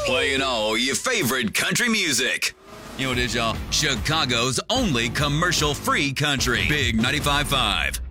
Playing all your favorite country music. You know what it is, y'all? Chicago's only commercial-free country. Big 95.5.